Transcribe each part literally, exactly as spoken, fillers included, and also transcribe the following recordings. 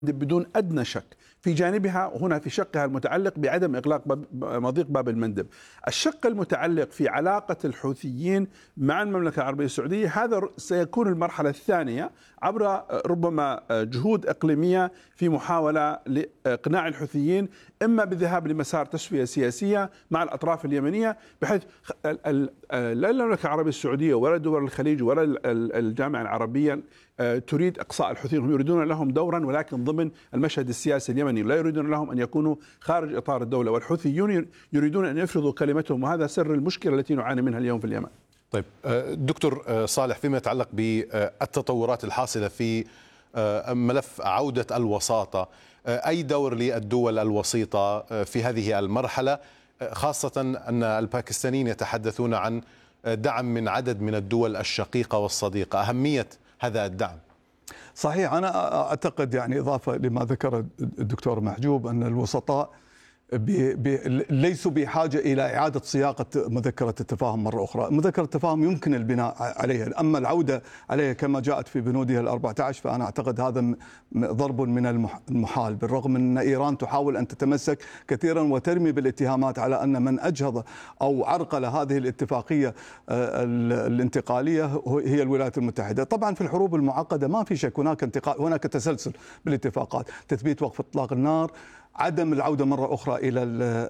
بدون أدنى شك. في جانبها هنا في شقها المتعلق بعدم إغلاق باب مضيق باب المندب. الشق المتعلق في علاقة الحوثيين مع المملكة العربية السعودية هذا سيكون المرحلة الثانية عبر ربما جهود إقليمية في محاولة لإقناع الحوثيين إما بالذهاب لمسار تسوية سياسية مع الأطراف اليمنية، بحيث لا المملكة العربية السعودية ولا دول الخليج ولا الجامعة العربية تريد إقصاء الحوثيين. هم يريدون لهم دورا ولكن ضمن المشهد السياسي اليمني، لا يريدون لهم أن يكونوا خارج إطار الدولة، والحوثيون يريدون أن يفرضوا كلمتهم، وهذا سر المشكلة التي نعاني منها اليوم في اليمن. طيب دكتور صالح، فيما يتعلق بالتطورات الحاصلة في ملف عودة الوساطة، أي دور للدول الوسيطة في هذه المرحلة، خاصة أن الباكستانيين يتحدثون عن دعم من عدد من الدول الشقيقة والصديقة، أهمية هذا الدعم؟ صحيح، أنا أعتقد يعني إضافة لما ذكر الدكتور محجوب أن الوسطاء بي بي ليسوا بحاجة إلى إعادة صياغة مذكرة التفاهم مرة أخرى. مذكرة التفاهم يمكن البناء عليها، أما العودة عليها كما جاءت في بنودها الأربعة عشر فأنا أعتقد هذا ضرب من المحال، بالرغم أن إيران تحاول أن تتمسك كثيرا وترمي بالاتهامات على أن من أجهض أو عرقل هذه الاتفاقية الانتقالية هي الولايات المتحدة. طبعا في الحروب المعقدة ما في شك هناك انتقال، هناك تسلسل بالاتفاقات، تثبيت وقف إطلاق النار، عدم العودة مرة أخرى إلى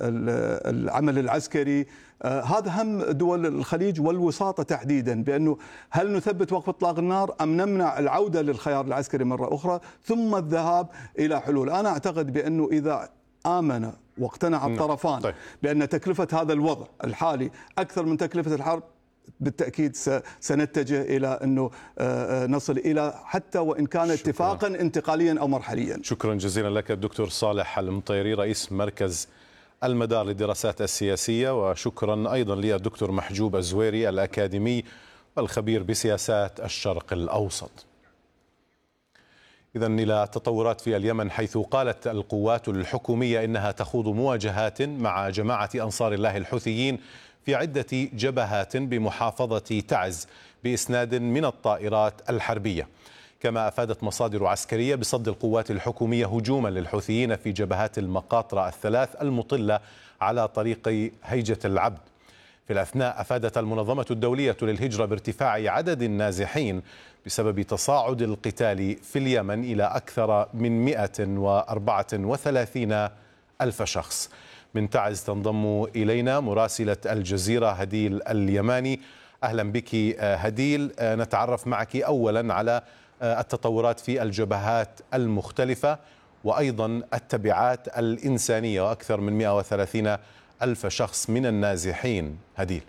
العمل العسكري. هذا هم دول الخليج والوساطة تحديدا، بأنه هل نثبت وقف إطلاق النار أم نمنع العودة للخيار العسكري مرة أخرى ثم الذهاب إلى حلول. أنا أعتقد بأنه إذا آمن واقتنع الطرفان طيب. بأن تكلفة هذا الوضع الحالي أكثر من تكلفة الحرب، بالتأكيد سنتجه إلى أنه نصل إلى حتى وإن كان اتفاقا انتقاليا أو مرحليا. شكرا جزيلا لك الدكتور صالح المطيري، رئيس مركز المدار للدراسات السياسية، وشكرا أيضا للدكتور محجوب الزويري الأكاديمي والخبير بسياسات الشرق الأوسط. إذن إلى تطورات في اليمن، حيث قالت القوات الحكومية إنها تخوض مواجهات مع جماعة أنصار الله الحوثيين في عدة جبهات بمحافظة تعز بإسناد من الطائرات الحربية. كما أفادت مصادر عسكرية بصد القوات الحكومية هجوما للحوثيين في جبهات المقاطرة الثلاث المطلة على طريق هيجة العبد. في الأثناء أفادت المنظمة الدولية للهجرة بارتفاع عدد النازحين بسبب تصاعد القتال في اليمن إلى أكثر من مئة وأربعة وثلاثين ألف شخص. من تعز تنضم إلينا مراسلة الجزيرة هديل اليماني. أهلا بك هديل، نتعرف معك أولا على التطورات في الجبهات المختلفة وأيضا التبعات الإنسانية، وأكثر من مئة وثلاثين ألف شخص من النازحين. هديل.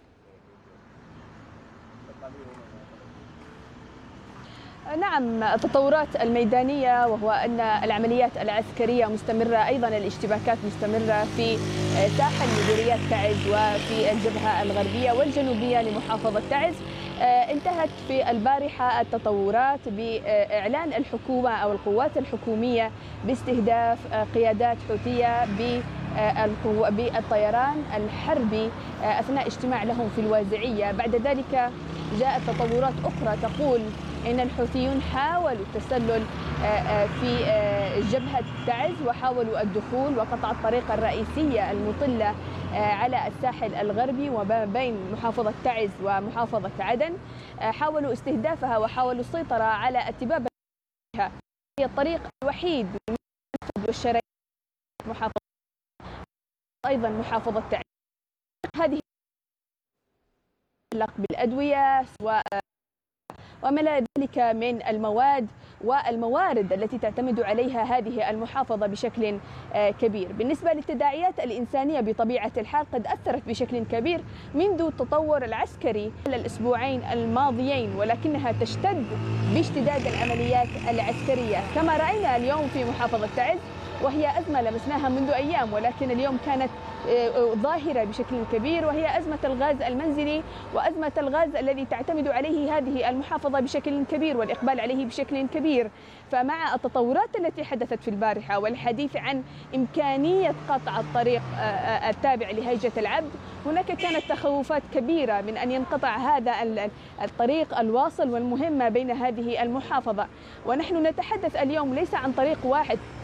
نعم، التطورات الميدانية وهو أن العمليات العسكرية مستمرة، أيضا الاشتباكات مستمرة في ساحل مديريات تعز وفي الجبهة الغربية والجنوبية لمحافظة تعز. انتهت في البارحة التطورات بإعلان الحكومة أو القوات الحكومية باستهداف قيادات حوثية بالطيران الحربي أثناء اجتماع لهم في الوازعية. بعد ذلك جاءت تطورات أخرى تقول إن الحوثيون حاولوا التسلل في جبهة تعز وحاولوا الدخول وقطع الطريق الرئيسية المطلة على الساحل الغربي وما بين محافظة تعز ومحافظة عدن. حاولوا استهدافها وحاولوا السيطرة على اتبابها. هي الطريق الوحيد والشرعي محافظة أيضا محافظة تعز. هذه تتعلق بالأدوية وما ذلك من المواد والموارد التي تعتمد عليها هذه المحافظة بشكل كبير. بالنسبة للتداعيات الإنسانية بطبيعة الحال قد أثرت بشكل كبير منذ التطور العسكري الأسبوعين الماضيين، ولكنها تشتد باشتداد العمليات العسكرية كما رأينا اليوم في محافظة تعز. وهي أزمة لمسناها منذ أيام، ولكن اليوم كانت ظاهرة بشكل كبير، وهي أزمة الغاز المنزلي وأزمة الغاز الذي تعتمد عليه هذه المحافظة بشكل كبير والإقبال عليه بشكل كبير. فمع التطورات التي حدثت في البارحة والحديث عن إمكانية قطع الطريق التابع لهيجة العبد، هناك كانت تخوفات كبيرة من أن ينقطع هذا الطريق الواصل والمهم بين هذه المحافظة. ونحن نتحدث اليوم ليس عن طريق واحد